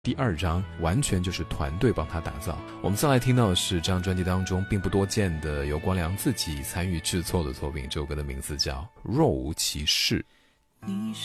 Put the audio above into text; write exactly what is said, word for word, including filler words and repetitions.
第二张完全就是团队帮他打造。我们再来听到的是这张专辑当中并不多见的由光良自己参与制作的作品，这首歌的名字叫《若无其事》。